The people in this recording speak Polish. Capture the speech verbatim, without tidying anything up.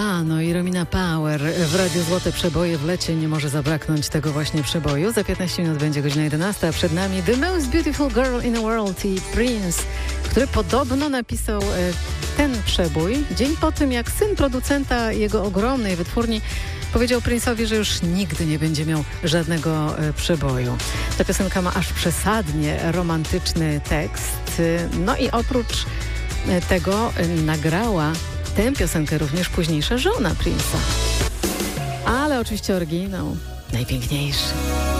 A, no i Romina Power w Radiu Złote Przeboje w lecie nie może zabraknąć tego właśnie przeboju. Za piętnaście minut będzie godzina jedenasta, a przed nami The Most Beautiful Girl in the World i Prince, który podobno napisał e, ten przebój dzień po tym, jak syn producenta jego ogromnej wytwórni powiedział Prince'owi, że już nigdy nie będzie miał żadnego e, przeboju. Ta piosenka ma aż przesadnie romantyczny tekst. No i oprócz e, tego e, nagrała tę piosenkę również późniejsza żona Prince'a. Ale oczywiście oryginał najpiękniejszy.